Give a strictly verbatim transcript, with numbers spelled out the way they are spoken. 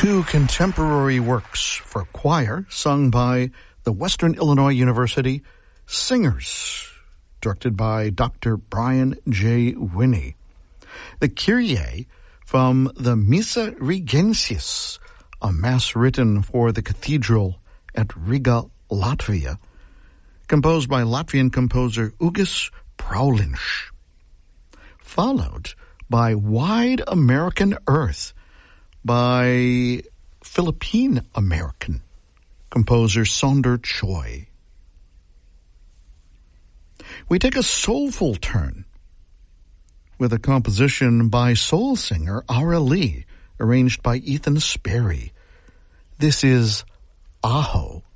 Two contemporary works for choir sung by the Western Illinois University Singers, directed by Doctor Brian J. Winnie. The Kyrie from the Missa Regensis, a mass written for the cathedral at Riga, Latvia, composed by Latvian composer Ugis Praulinš. Followed by Wide American Earth by Philippine-American composer Sonder Choi. We take a soulful turn with a composition by soul singer Ara Lee, arranged by Ethan Sperry. This is Aho.